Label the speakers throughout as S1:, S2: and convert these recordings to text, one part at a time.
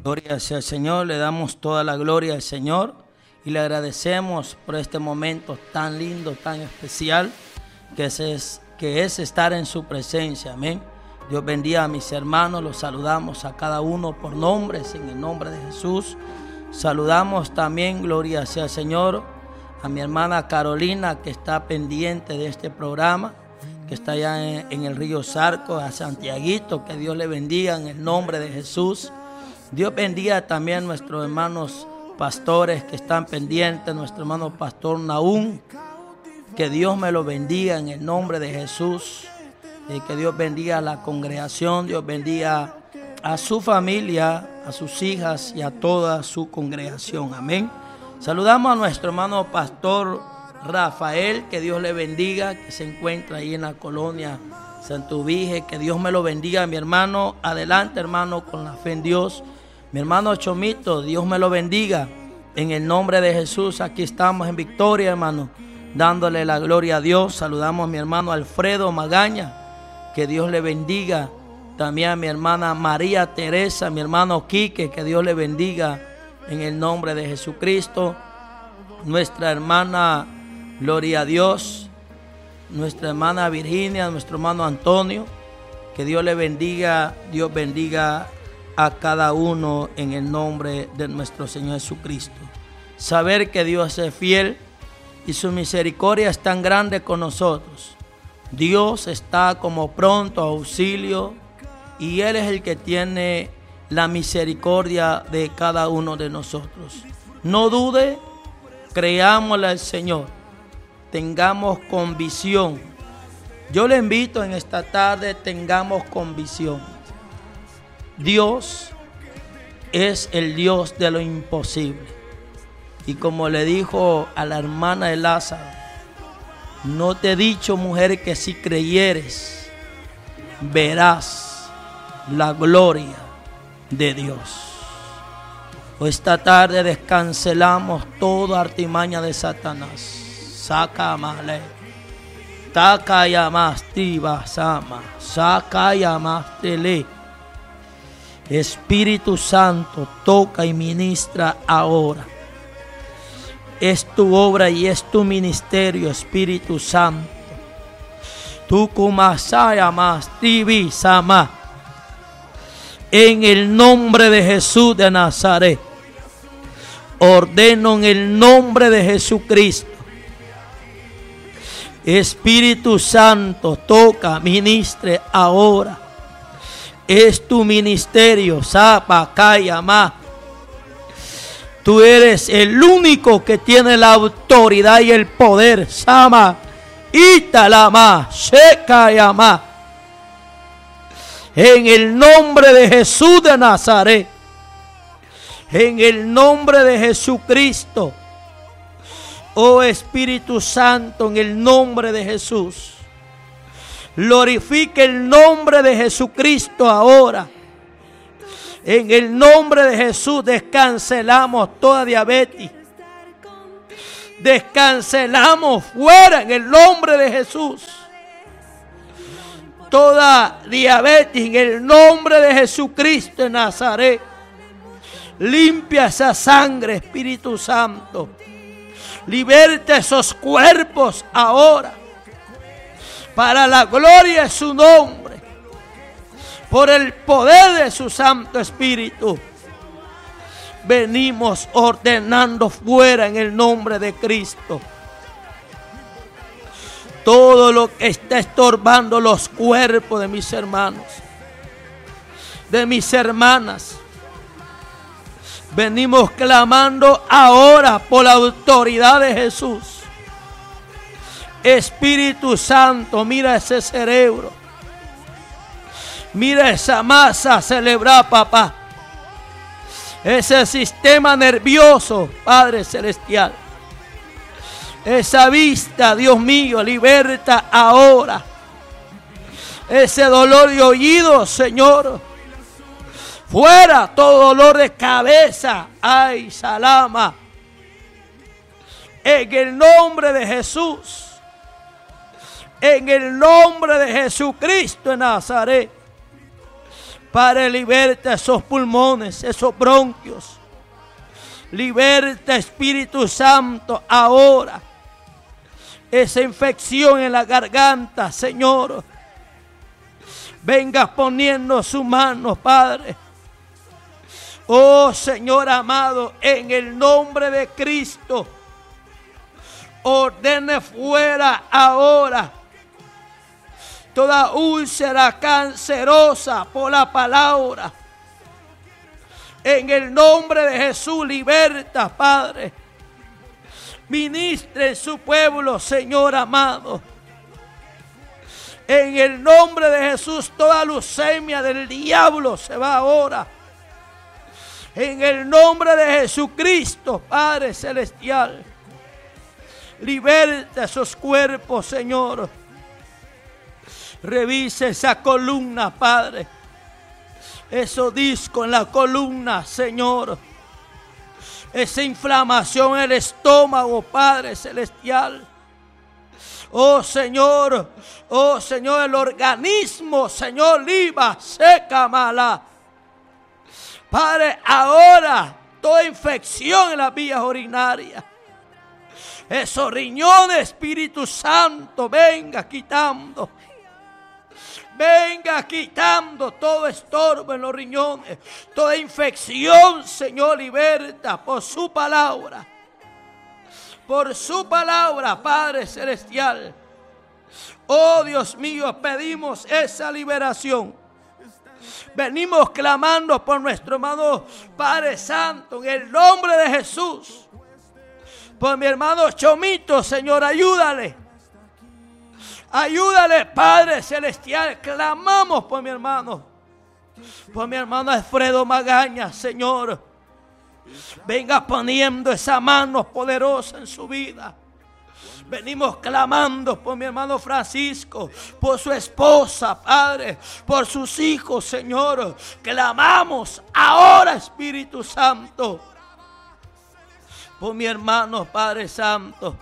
S1: Gloria sea al Señor, le damos toda la gloria al Señor y le agradecemos por este momento tan lindo, tan especial que es estar en su presencia. Amén. Dios bendiga a mis hermanos, los saludamos a cada uno por nombres en el nombre de Jesús. Saludamos también, gloria sea al Señor, a mi hermana Carolina, que está pendiente de este programa, que está allá en el río Zarco, a Santiaguito. Que Dios le bendiga en el nombre de Jesús. Dios bendiga también a nuestros hermanos pastores que están pendientes, nuestro hermano pastor Nahum. Que Dios me lo bendiga en el nombre de Jesús. Y que Dios bendiga a la congregación, Dios bendiga a su familia, a sus hijas y a toda su congregación. Amén. Saludamos a nuestro hermano pastor Rafael, que Dios le bendiga, que se encuentra ahí en la colonia Santubige. Que Dios me lo bendiga, mi hermano. Adelante, hermano, con la fe en Dios. Mi hermano Chomito, Dios me lo bendiga. En el nombre de Jesús, aquí estamos en victoria, hermano, dándole la gloria a Dios. Saludamos a mi hermano Alfredo Magaña, que Dios le bendiga. También a mi hermana María Teresa, mi hermano Quique, que Dios le bendiga en el nombre de Jesucristo. Nuestra hermana, gloria a Dios, nuestra hermana Virginia, nuestro hermano Antonio, que Dios le bendiga. Dios bendiga a cada uno en el nombre de nuestro Señor Jesucristo. Saber que Dios es fiel y su misericordia es tan grande con nosotros. Dios está como pronto auxilio y Él es el que tiene la misericordia de cada uno de nosotros. No dude, creámosle al Señor, tengamos convicción. Yo le invito en esta tarde, tengamos convicción. Dios es el Dios de lo imposible. Y como le dijo a la hermana de Lázaro: no te he dicho, mujer, que si creyeres, verás la gloria de Dios. Esta tarde descancelamos toda artimaña de Satanás. Saca male, taca yamas tiba sama, saca yamas tele. Espíritu Santo, toca y ministra ahora. Es tu obra y es tu ministerio, Espíritu Santo. Tu kumasaya mas tibi sama. En el nombre de Jesús de Nazaret, ordeno en el nombre de Jesucristo. Espíritu Santo, toca, ministre ahora. Es tu ministerio, Sapa, Kayama. Tú eres el único que tiene la autoridad y el poder, Sama, Italama, Shekayama. En el nombre de Jesús de Nazaret, en el nombre de Jesucristo, oh Espíritu Santo, en el nombre de Jesús, glorifique el nombre de Jesucristo ahora. En el nombre de Jesús descancelamos toda diabetes. Descancelamos fuera en el nombre de Jesús toda diabetes en el nombre de Jesucristo de Nazaret. Limpia esa sangre, Espíritu Santo. Liberta esos cuerpos ahora, para la gloria de su nombre, por el poder de su Santo Espíritu. Venimos ordenando fuera en el nombre de Cristo todo lo que está estorbando los cuerpos de mis hermanos, de mis hermanas. Venimos clamando ahora por la autoridad de Jesús. Espíritu Santo, mira ese cerebro, mira esa masa cerebral, papá, ese sistema nervioso, Padre Celestial, esa vista, Dios mío, liberta ahora ese dolor de oído, Señor. Fuera todo dolor de cabeza, ay, salama, en el nombre de Jesús. En el nombre de Jesucristo de Nazaret, Padre, liberta esos pulmones, esos bronquios. Liberta, Espíritu Santo, ahora esa infección en la garganta, Señor. Venga poniendo su mano, Padre. Oh Señor amado, en el nombre de Cristo, ordene fuera ahora toda úlcera cancerosa por la palabra. En el nombre de Jesús, liberta, Padre. Ministre en su pueblo, Señor amado. En el nombre de Jesús, toda leucemia del diablo se va ahora. En el nombre de Jesucristo, Padre celestial. Liberta esos cuerpos, Señor. Revise esa columna, Padre. Esos discos en la columna, Señor. Esa inflamación en el estómago, Padre celestial. Oh Señor, el organismo, Señor, liba, seca, mala. Padre, ahora toda infección en las vías urinarias. Esos riñones, Espíritu Santo, venga quitando. Venga quitando todo estorbo en los riñones. Toda infección, Señor, liberta por su palabra. Por su palabra, Padre celestial. Oh Dios mío, pedimos esa liberación. Venimos clamando por nuestro hermano Padre Santo, en el nombre de Jesús. Por mi hermano Chomito, Señor, ayúdale. Ayúdale, Padre celestial. Clamamos por mi hermano. Por mi hermano Alfredo Magaña, Señor. Venga poniendo esa mano poderosa en su vida. Venimos clamando por mi hermano Francisco, por su esposa, Padre, por sus hijos, Señor. Clamamos ahora, Espíritu Santo, por mi hermano, Padre Santo.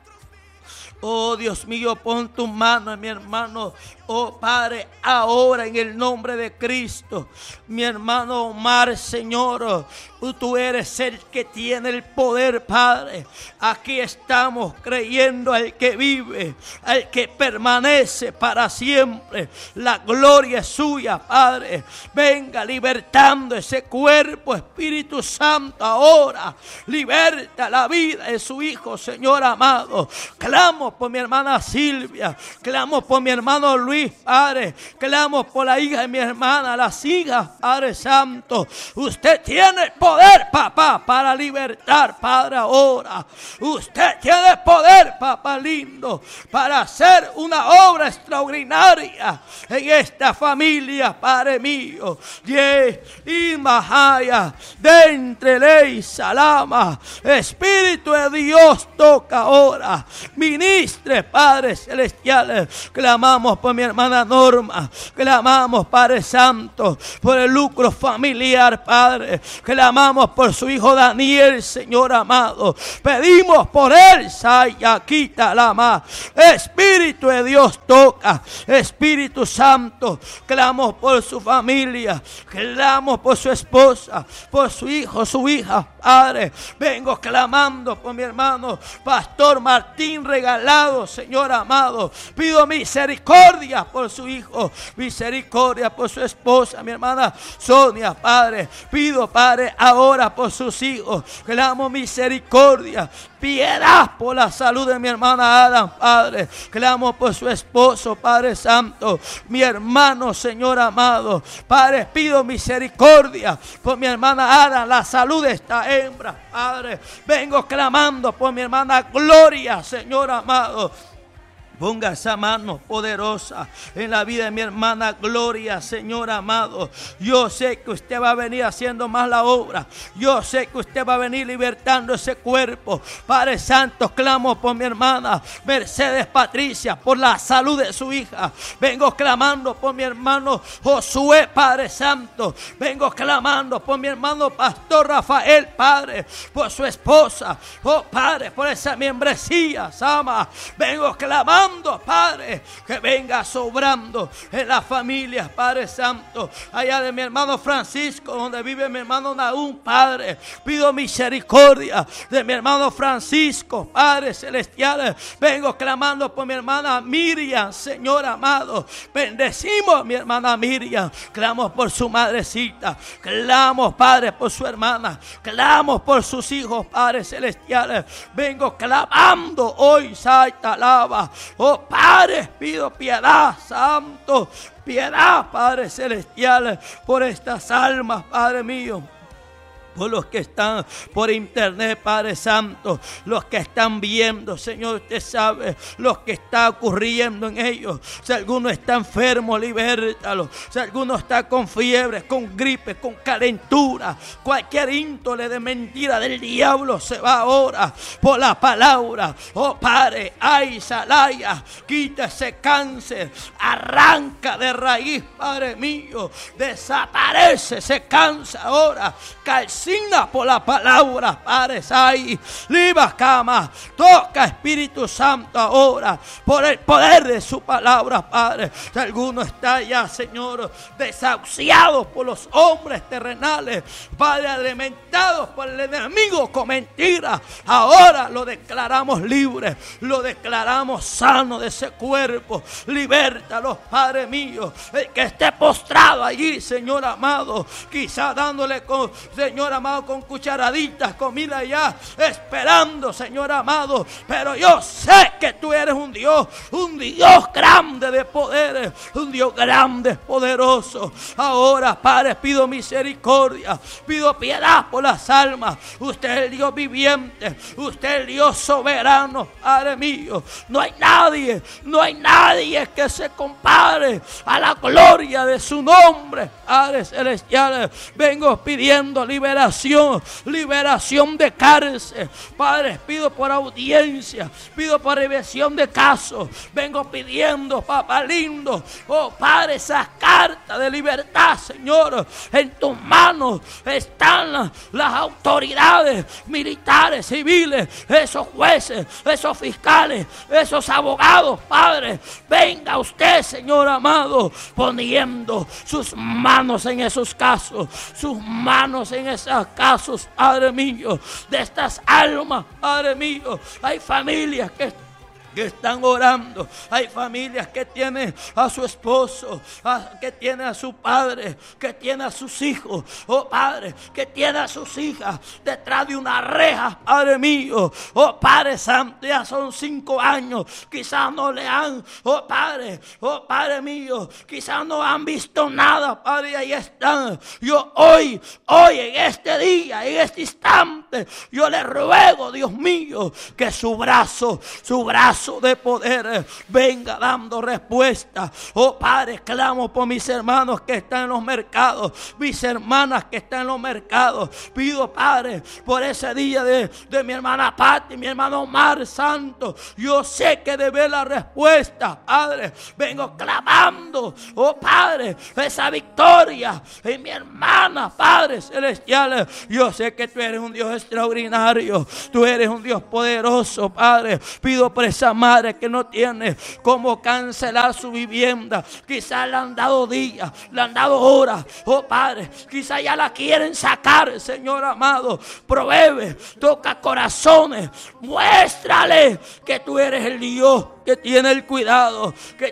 S1: Oh Dios mío, pon tu mano en mi hermano. Oh Padre, ahora en el nombre de Cristo. Mi hermano Omar, Señor, tú eres el que tiene el poder, Padre. Aquí estamos creyendo al que vive, al que permanece para siempre. La gloria es suya, Padre. Venga libertando ese cuerpo, Espíritu Santo, ahora. Liberta la vida de su Hijo, Señor amado. Clamo por mi hermana Silvia. Clamo por mi hermano Luis, Padre. Clamo por la hija de mi hermana, las hijas, Padre Santo. Usted tiene poder, papá, para libertar, Padre, ahora. Usted tiene poder, papá lindo, para hacer una obra extraordinaria en esta familia, Padre mío. Y Mahaya, de entre ley, Salama. Espíritu de Dios, toca ahora. Ministre, Padre celestial. Clamamos por mi hermana Norma. Clamamos, Padre Santo, por el lucro familiar, Padre. Clamamos por su hijo Daniel, Señor amado. Pedimos por él, Saya, quita la más. Espíritu de Dios, toca. Espíritu Santo, clamo por su familia. Clamo por su esposa, por su hijo, su hija, Padre. Vengo clamando por mi hermano Pastor Martín Regalado, Señor amado. Pido misericordia por su hijo, misericordia por su esposa, mi hermana Sonia, Padre. Pido, Padre, ahora por sus hijos. Clamo misericordia, piedad por la salud de mi hermana Adam, Padre. Clamo por su esposo, Padre Santo, mi hermano, Señor amado. Padre, pido misericordia por mi hermana Adam, la salud de esta hembra, Padre. Vengo clamando por mi hermana Gloria, Señor amado. Ponga esa mano poderosa en la vida de mi hermana Gloria, Señor amado. Yo sé que usted va a venir haciendo más la obra. Yo sé que usted va a venir libertando ese cuerpo. Padre Santo, clamo por mi hermana Mercedes Patricia, por la salud de su hija. Vengo clamando por mi hermano Josué, Padre Santo. Vengo clamando por mi hermano Pastor Rafael, Padre, por su esposa. Oh Padre, por esa membresía, Sama. Vengo clamando, clamando, Padre, que venga sobrando en las familias, Padre Santo, allá de mi hermano Francisco, donde vive mi hermano Nahum, Padre, pido misericordia de mi hermano Francisco, Padre celestial, vengo clamando por mi hermana Miriam, Señor amado, bendecimos a mi hermana Miriam, clamo por su madrecita, clamo, Padre, por su hermana, clamo por sus hijos, Padre celestial, vengo clamando hoy, Saita alaba, oh Padre, pido piedad, Santo, piedad, Padre celestial, por estas almas, Padre mío. Por los que están por internet, Padre Santo, los que están viendo, Señor, usted sabe lo que está ocurriendo en ellos. Si alguno está enfermo, libértalo. Si alguno está con fiebre, con gripe, con calentura, cualquier índole de mentira del diablo se va ahora por la palabra. Oh Padre, ay Salaya, quita ese cáncer, arranca de raíz, Padre mío, desaparece ese cáncer ahora, calcina por la palabra, Padre Sai, liba cama, toca Espíritu Santo ahora, por el poder de su palabra, Padre. Si alguno está ya, Señor, desahuciado por los hombres terrenales, Padre, alimentados por el enemigo con mentiras, ahora lo declaramos libre, lo declaramos sano de ese cuerpo, libértalos, Padre mío, el que esté postrado allí, Señor amado, quizá dándole con, Señor amado, con cucharaditas, comida ya, esperando, Señor amado, pero yo sé que tú eres un Dios grande de poderes, un Dios grande, poderoso. Ahora, Padre, pido misericordia, pido piedad por las almas. Usted es el Dios viviente, usted es el Dios soberano, Padre mío. No hay nadie que se compare a la gloria de su nombre, Padre celestial. Vengo pidiendo liberación de cárcel, Padre, pido por audiencia, pido por revisión de casos, vengo pidiendo, papá lindo, oh Padre, esas cartas de libertad, Señor, en tus manos están las autoridades militares, civiles, esos jueces, esos fiscales, esos abogados, Padre, venga usted, Señor amado, poniendo sus manos en esos casos, sus manos en esos casos, Padre mío, de estas almas, Padre mío. Hay familias que están orando, hay familias que tienen a su esposo, que tienen a su padre, que tienen a sus hijos, oh Padre, que tienen a sus hijas detrás de una reja, Padre mío, oh Padre Santo, ya son 5 años, quizás no le han, oh Padre mío, quizás no han visto nada, Padre, y ahí están. Yo hoy en este día, en este instante, yo le ruego, Dios mío, que su brazo de poder venga dando respuesta. Oh Padre, clamo por mis hermanos que están en los mercados, mis hermanas que están en los mercados. Pido, Padre, por ese día de mi hermana Pati, mi hermano Omar Santo. Yo sé que debe la respuesta, Padre. Vengo clamando, oh Padre, esa victoria en mi hermana, Padre celestial. Yo sé que tú eres un Dios extraordinario, tú eres un Dios poderoso, Padre. Pido por esa madre que no tiene cómo cancelar su vivienda. Quizás le han dado días, le han dado horas, oh Padre, quizás ya la quieren sacar, Señor amado. Provee, toca corazones, muéstrale que tú eres el Dios que tiene el cuidado,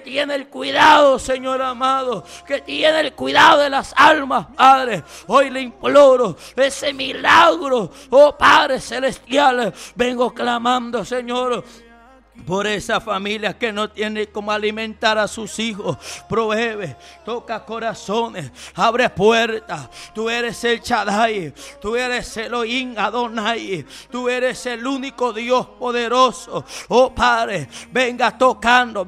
S1: Señor amado, que tiene el cuidado de las almas, Padre. Hoy le imploro ese milagro, oh Padre celestial. Vengo clamando, Señor, por esa familia que no tiene cómo alimentar a sus hijos. Provee, toca corazones, abre puertas. Tú eres el Shaddai, tú eres Elohim Adonai, tú eres el único Dios poderoso. Oh Padre, venga tocando,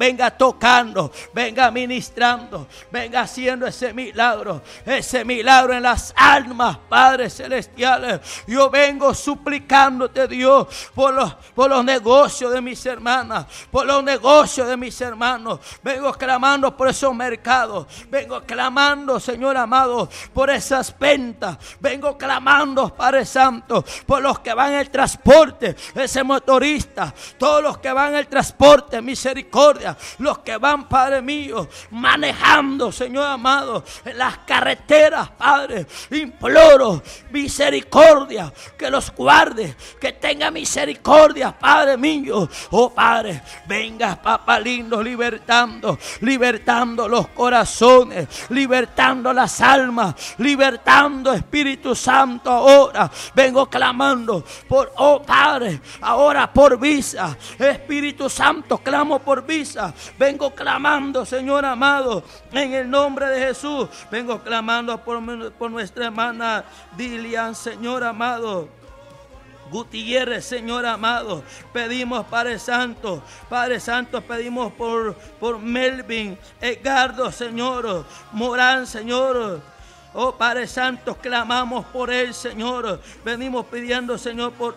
S1: venga ministrando, venga haciendo ese milagro en las almas, Padre celestial. Yo vengo suplicándote, Dios, por los negocios de mis hermanos, hermanas, por los negocios de mis hermanos. Vengo clamando por esos mercados. Vengo clamando, Señor amado, por esas ventas. Vengo clamando, Padre Santo, por los que van en el transporte, ese motorista, todos los que van en el transporte, misericordia, los que van, Padre mío, manejando, Señor amado, en las carreteras, Padre, imploro misericordia, que los guarde, que tenga misericordia, Padre mío. Oh Padre, venga, papá lindo, libertando los corazones, libertando las almas, libertando, Espíritu Santo. Ahora vengo clamando por, oh Padre, ahora por visa, Espíritu Santo, clamo por visa. Vengo clamando, Señor amado, en el nombre de Jesús. Vengo clamando por nuestra hermana Dilian, Señor amado Gutiérrez, Señor amado. Pedimos, Padre Santo, pedimos por Melvin, Edgardo, Señor, Morán, Señor. Oh Padre Santo, clamamos por él, Señor. Venimos pidiendo, Señor, por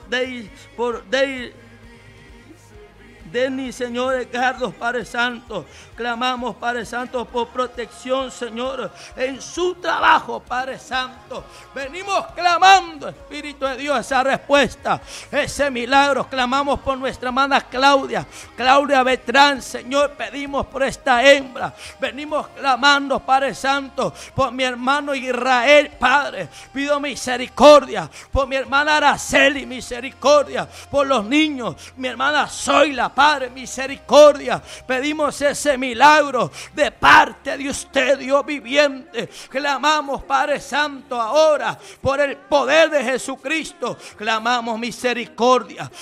S1: Denis, Señor, Edgardo, Padre Santo. Clamamos, Padre Santo, por protección, Señor, en su trabajo, Padre Santo. Venimos clamando, Espíritu de Dios, esa respuesta, ese milagro. Clamamos por nuestra hermana Claudia Beltrán, Señor. Pedimos por esta hembra. Venimos clamando, Padre Santo, por mi hermano Israel, Padre. Pido misericordia por mi hermana Araceli, misericordia por los niños, mi hermana Zoila, Padre, misericordia. Pedimos ese milagro de parte de usted, Dios viviente. Clamamos, Padre Santo, ahora por el poder de Jesucristo. Clamamos misericordia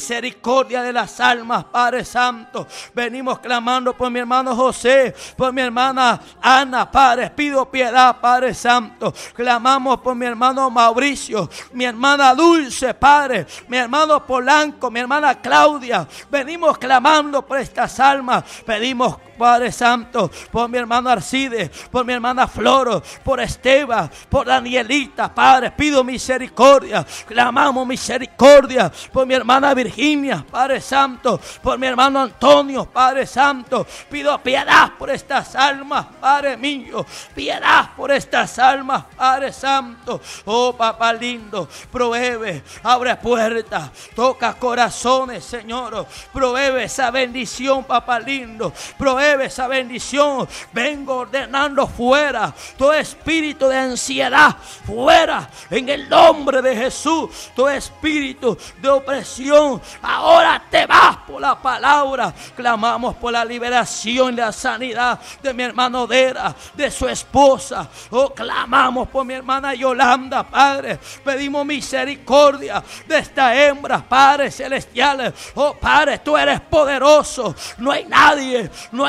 S1: de las almas, Padre Santo. Venimos clamando por mi hermano José, por mi hermana Ana, Padre. Pido piedad, Padre Santo. Clamamos por mi hermano Mauricio, mi hermana Dulce, Padre, mi hermano Polanco, mi hermana Claudia. Venimos clamando por estas almas. Pedimos, Padre Santo, por mi hermano Arcide, por mi hermana Floro, por Esteban, por Danielita, Padre. Pido misericordia. Clamamos misericordia por mi hermana Virginia, Padre Santo, por mi hermano Antonio, Padre Santo. Pido piedad por estas almas, Padre mío. Piedad por estas almas, Padre Santo. Oh papá lindo, provee, abre puertas, toca corazones, Señor. Provee esa bendición, papá lindo. Provee esa bendición. Vengo ordenando fuera todo espíritu de ansiedad, fuera en el nombre de Jesús. Todo espíritu de opresión, ahora te vas por la palabra. Clamamos por la liberación y la sanidad de mi hermano Dera, de su esposa. Oh, clamamos por mi hermana Yolanda, Padre. Pedimos misericordia de esta hembra, Padre celestial. Oh Padre, tú eres poderoso. No hay nadie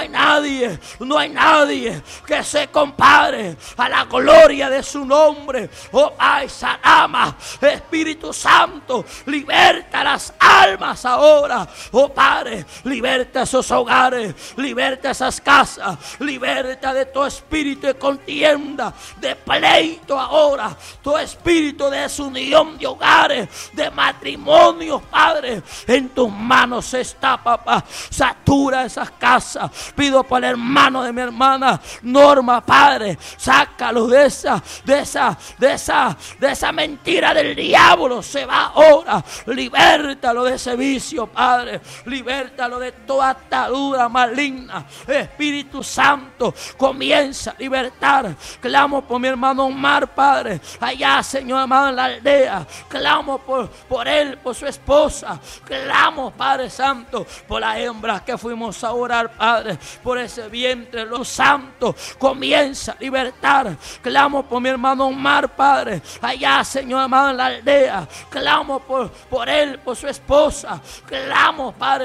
S1: que se compare a la gloria de su nombre. Oh Padre, sanama, Espíritu Santo, liberta las almas ahora. Oh Padre, liberta esos hogares, liberta esas casas, liberta de todo espíritu de contienda, de pleito ahora, todo espíritu de desunión de hogares, de matrimonios, Padre. En tus manos está, papá. Satura esas casas. Pido por el hermano de mi hermana Norma, Padre. Sácalo de esa mentira del diablo. Se va ahora. Libértalo de ese vicio, Padre. Libértalo de toda atadura maligna. Espíritu Santo, comienza a libertar. Clamo por mi hermano Omar, Padre. Allá, Señor amado, en la aldea. Clamo por él, por su esposa. Clamo, Padre Santo, por la hembra que fuimos a orar, Padre. Por ese vientre, los santos, comienza a libertar. Clamo por mi hermano Omar, Padre. Allá, Señor amado, en la aldea. Clamo por él, por su esposa. Clamo, Padre